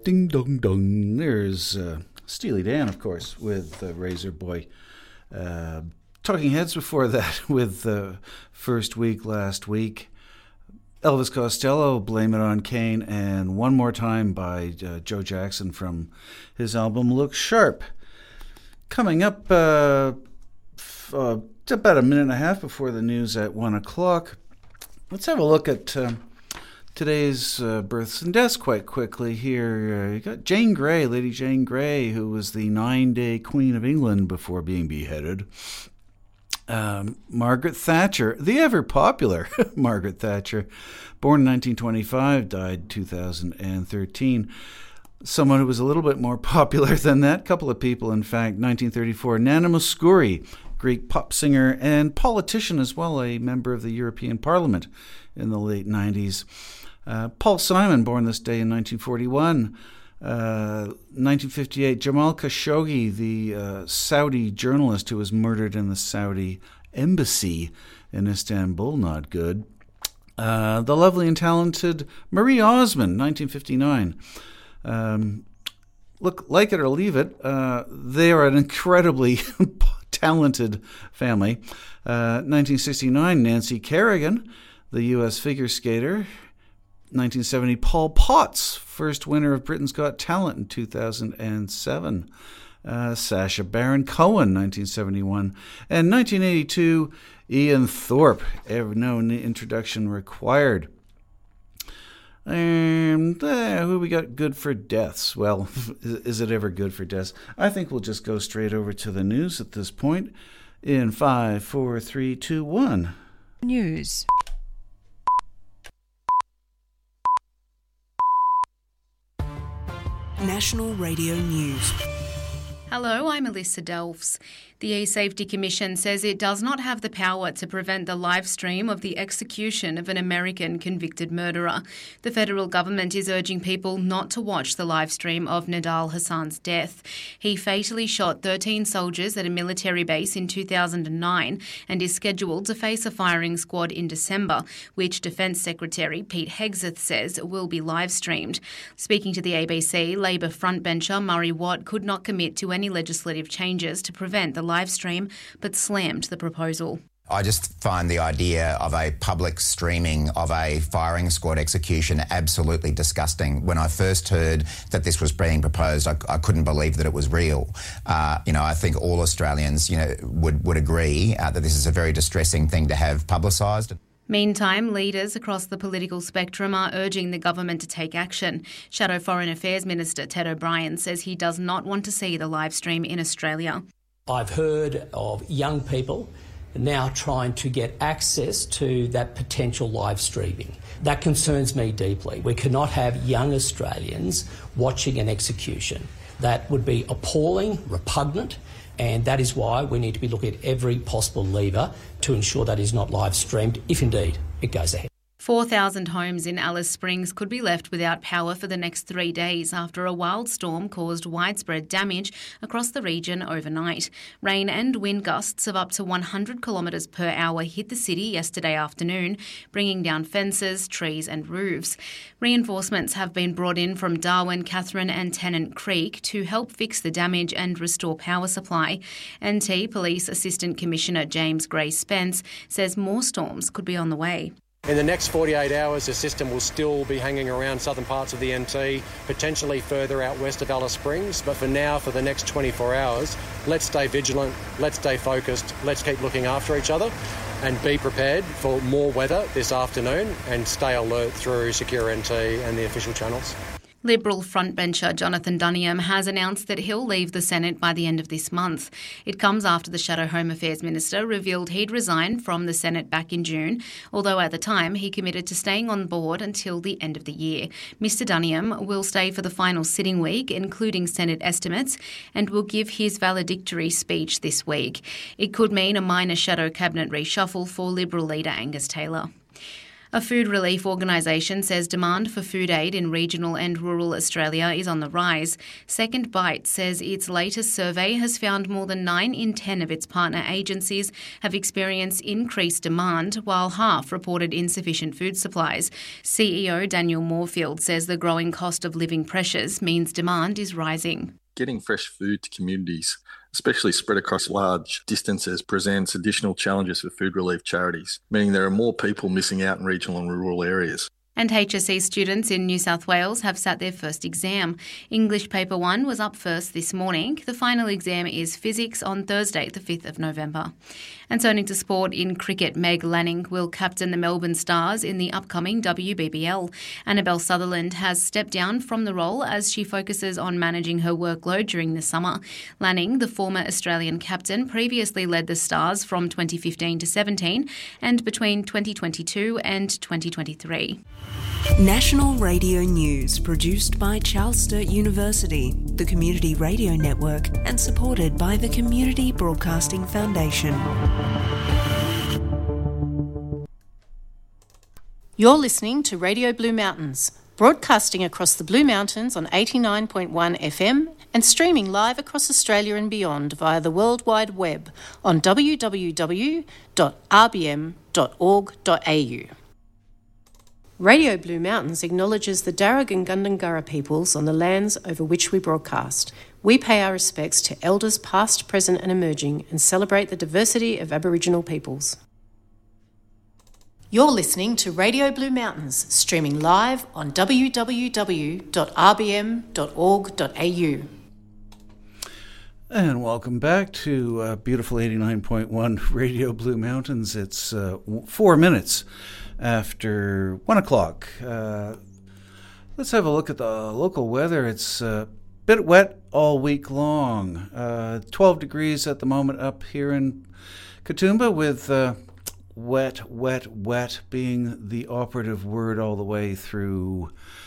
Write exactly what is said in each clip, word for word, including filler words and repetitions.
Ding dong dong. There's uh, Steely Dan, of course, with uh, Razor Boy. Uh, Talking Heads before that with the uh, First Week last week. Elvis Costello, Blame It On Kane, and One More Time by uh, Joe Jackson from his album Look Sharp. Coming up uh, f- uh, about a minute and a half before the news at one o'clock, let's have a look at uh, today's uh, births and deaths quite quickly here. Uh, you got Jane Grey, Lady Jane Grey, who was the nine-day Queen of England before being beheaded. Um, Margaret Thatcher, the ever-popular Margaret Thatcher, born in nineteen twenty-five, died two thousand thirteen. Someone who was a little bit more popular than that, couple of people, in fact, nineteen thirty-four, Nana Mouskouri, Greek pop singer and politician as well, a member of the European Parliament in the late nineties. Uh, Paul Simon, born this day in nineteen forty-one. Uh, nineteen fifty-eight, Jamal Khashoggi, the uh, Saudi journalist who was murdered in the Saudi embassy in Istanbul, not good. Uh, the lovely and talented Marie Osmond, nineteen fifty-nine. Um, look, like it or leave it, uh, they are an incredibly talented family. Uh, nineteen sixty-nine, Nancy Kerrigan, the U S figure skater. nineteen seventy, Paul Potts, first winner of Britain's Got Talent in two thousand seven. Uh, Sacha Baron Cohen, nineteen seventy-one. And nineteen eighty-two, Ian Thorpe, no introduction required. And uh, who we got good for deaths? Well, is it ever good for deaths? I think we'll just go straight over to the news at this point in five, four, three, two, one. News. National Radio News. Hello, I'm Alyssa Delfs. The E-Safety Commission says it does not have the power to prevent the live stream of the execution of an American convicted murderer. The federal government is urging people not to watch the live stream of Nidal Hassan's death. He fatally shot thirteen soldiers at a military base in two thousand nine and is scheduled to face a firing squad in December, which Defence Secretary Pete Hegseth says will be live streamed. Speaking to the A B C, Labor frontbencher Murray Watt could not commit to any legislative changes to prevent the live stream, but slammed the proposal. I just find the idea of a public streaming of a firing squad execution absolutely disgusting. When I first heard that this was being proposed, I, I couldn't believe that it was real. Uh, you know, I think all Australians, you know, would, would agree uh, that this is a very distressing thing to have publicised. Meantime, leaders across the political spectrum are urging the government to take action. Shadow Foreign Affairs Minister Ted O'Brien says he does not want to see the live stream in Australia. I've heard of young people now trying to get access to that potential live streaming. That concerns me deeply. We cannot have young Australians watching an execution. That would be appalling, repugnant, and that is why we need to be looking at every possible lever to ensure that is not live streamed, if indeed it goes ahead. four thousand homes in Alice Springs could be left without power for the next three days after a wild storm caused widespread damage across the region overnight. Rain and wind gusts of up to one hundred kilometres per hour hit the city yesterday afternoon, bringing down fences, trees and roofs. Reinforcements have been brought in from Darwin, Catherine and Tennant Creek to help fix the damage and restore power supply. N T Police Assistant Commissioner James Gray Spence says more storms could be on the way. In the next forty-eight hours, the system will still be hanging around southern parts of the N T, potentially further out west of Alice Springs. But for now, for the next twenty-four hours, let's stay vigilant, let's stay focused, let's keep looking after each other and be prepared for more weather this afternoon and stay alert through Secure N T and the official channels. Liberal frontbencher Jonathan Duniam has announced that he'll leave the Senate by the end of this month. It comes after the Shadow Home Affairs Minister revealed he'd resigned from the Senate back in June, although at the time he committed to staying on board until the end of the year. Mister Duniam will stay for the final sitting week, including Senate estimates, and will give his valedictory speech this week. It could mean a minor shadow cabinet reshuffle for Liberal leader Angus Taylor. A food relief organisation says demand for food aid in regional and rural Australia is on the rise. Second Bite says its latest survey has found more than nine in ten of its partner agencies have experienced increased demand, while half reported insufficient food supplies. C E O Daniel Moorfield says the growing cost of living pressures means demand is rising. Getting fresh food to communities, especially spread across large distances, presents additional challenges for food relief charities, meaning there are more people missing out in regional and rural areas. And H S C students in New South Wales have sat their first exam. English Paper one was up first this morning. The final exam is Physics on Thursday, the fifth of November. And turning to sport, in cricket, Meg Lanning will captain the Melbourne Stars in the upcoming W B B L. Annabelle Sutherland has stepped down from the role as she focuses on managing her workload during the summer. Lanning, the former Australian captain, previously led the Stars from twenty fifteen to seventeen and between twenty twenty-two and twenty twenty-three. National Radio News, produced by Charles Sturt University, the Community Radio Network, and supported by the Community Broadcasting Foundation. You're listening to Radio Blue Mountains, broadcasting across the Blue Mountains on eighty-nine point one F M and streaming live across Australia and beyond via the World Wide Web on w w w dot r b m dot org dot a u. Radio Blue Mountains acknowledges the Darug and Gundungurra peoples on the lands over which we broadcast. We pay our respects to elders past, present and emerging and celebrate the diversity of Aboriginal peoples. You're listening to Radio Blue Mountains, streaming live on w w w dot r b m dot org dot a u. And welcome back to uh, beautiful eighty-nine point one Radio Blue Mountains. It's uh, four minutes after one o'clock. Uh, let's have a look at the local weather. It's a bit wet all week long. Uh, twelve degrees at the moment up here in Katoomba, with uh, wet, wet, wet being the operative word all the way through,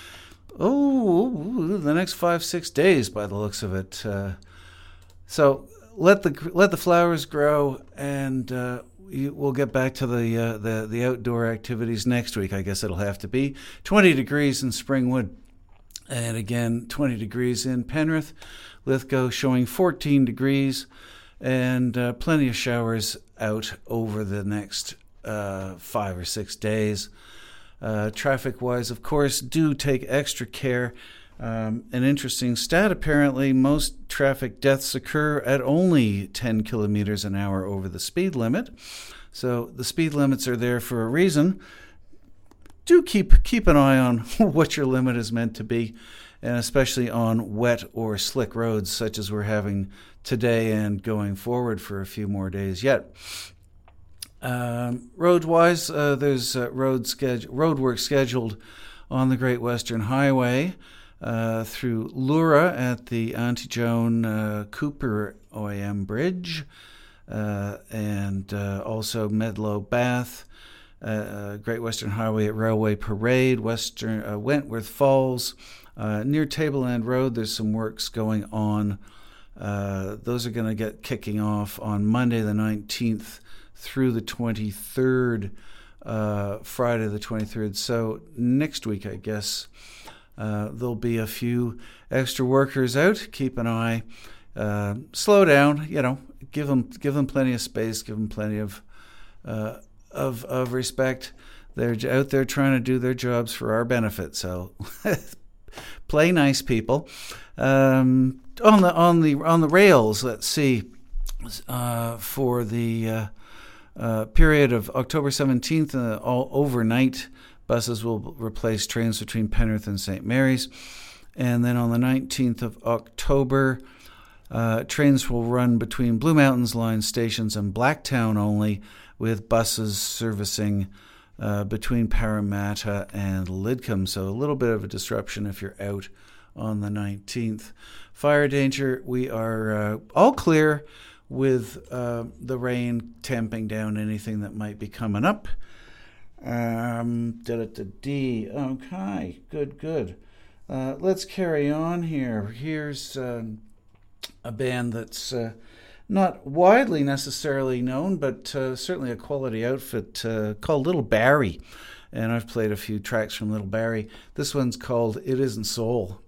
oh, the next five, six days by the looks of it. Uh, so let the let the flowers grow, and uh, we'll get back to the, uh, the the outdoor activities next week. I guess it'll have to be twenty degrees in Springwood, and again twenty degrees in Penrith. Lithgow showing fourteen degrees, and uh, plenty of showers out over the next uh, five or six days. Uh, traffic-wise, of course, do take extra care. Um, an interesting stat, apparently most traffic deaths occur at only ten kilometers an hour over the speed limit. So the speed limits are there for a reason. Do keep keep an eye on what your limit is meant to be, and especially on wet or slick roads such as we're having today and going forward for a few more days yet. Um, road-wise, uh, there's uh, road, schedule, road work scheduled on the Great Western Highway Uh, through Lura at the Auntie Joan uh, Cooper O A M Bridge, uh, and uh, also Medlow Bath, uh, uh, Great Western Highway at Railway Parade, Western uh, Wentworth Falls, uh, near Tableland Road. There's some works going on. Uh, those are going to get kicking off on Monday the nineteenth through the twenty-third, uh, Friday the twenty-third. So next week, I guess. Uh, there'll be a few extra workers out. Keep an eye. Uh, slow down. You know, give them give them plenty of space. Give them plenty of uh, of of respect. They're out there trying to do their jobs for our benefit. So play nice, people. Um, on the on the on the rails. Let's see. Uh, for the uh, uh, period of October seventeenth, uh, all overnight. Buses will replace trains between Penrith and Saint Mary's. And then on the nineteenth of October, uh, trains will run between Blue Mountains Line stations and Blacktown only, with buses servicing uh, between Parramatta and Lidcombe. So a little bit of a disruption if you're out on the nineteenth. Fire danger, we are uh, all clear with uh, the rain tamping down anything that might be coming up. Um, da-da-da-dee. Okay, good, good. Uh, let's carry on here. Here's uh, a band that's uh, not widely necessarily known, but uh, certainly a quality outfit uh, called Little Barrie. and I've played a few tracks from Little Barrie. This one's called It Isn't Soul.